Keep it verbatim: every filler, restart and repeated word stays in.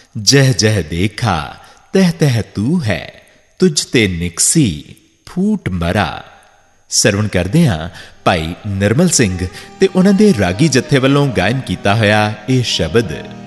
जह जह देखा तह तह तू है, तुझ ते निकसी फूट मरा। ਸਰਵਣ ਕਰਦੇ ਹਾਂ ਭਾਈ ਨਿਰਮਲ ਸਿੰਘ ਤੇ ਉਹਨਾਂ ਦੇ ਰਾਗੀ ਜਥੇ ਵੱਲੋਂ ਗਾਇਨ ਕੀਤਾ ਹੋਇਆ ਇਹ ਸ਼ਬਦ।